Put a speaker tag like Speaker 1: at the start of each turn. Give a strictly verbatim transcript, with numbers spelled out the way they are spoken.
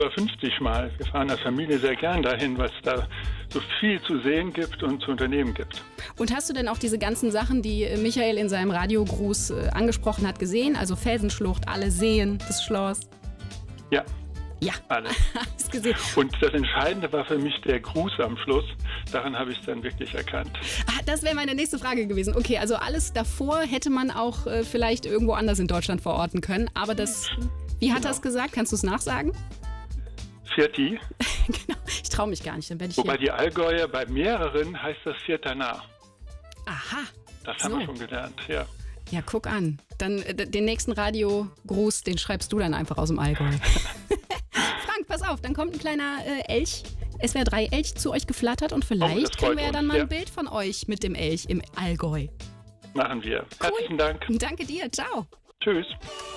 Speaker 1: über fünfzig Mal. Wir fahren als Familie sehr gern dahin, weil es da so viel zu sehen gibt und zu unternehmen gibt.
Speaker 2: Und hast du denn auch diese ganzen Sachen, die Michael in seinem Radiogruß äh, angesprochen hat, gesehen? Also Felsenschlucht, alle Seen, das Schloss?
Speaker 1: Ja.
Speaker 2: Ja,
Speaker 1: alles.
Speaker 2: alles gesehen.
Speaker 1: Und das Entscheidende war für mich der Gruß am Schluss. Daran habe ich es dann wirklich erkannt.
Speaker 2: Ah, das wäre meine nächste Frage gewesen. Okay, also alles davor hätte man auch äh, vielleicht irgendwo anders in Deutschland verorten können. Aber das, wie hat
Speaker 1: Genau.
Speaker 2: er es gesagt? Kannst du es nachsagen?
Speaker 1: Vierti.
Speaker 2: Genau, ich traue mich gar nicht. Dann werde ich
Speaker 1: Wobei
Speaker 2: hier...
Speaker 1: die Allgäuer bei mehreren heißt das Viertana.
Speaker 2: Aha.
Speaker 1: Das haben
Speaker 2: So.
Speaker 1: wir schon gelernt, ja.
Speaker 2: Ja, guck an. Dann äh, den nächsten Radiogruß, den schreibst du dann einfach aus dem Allgäu. Frank, pass auf, dann kommt ein kleiner äh, Elch, S W R drei Elch zu euch geflattert und
Speaker 1: Oh,
Speaker 2: vielleicht
Speaker 1: das
Speaker 2: kriegen
Speaker 1: freut
Speaker 2: wir ja dann
Speaker 1: uns,
Speaker 2: mal ein
Speaker 1: ja.
Speaker 2: Bild von euch mit dem Elch im Allgäu.
Speaker 1: Machen wir. Herzlichen Dank.
Speaker 2: Danke dir, ciao.
Speaker 1: Tschüss.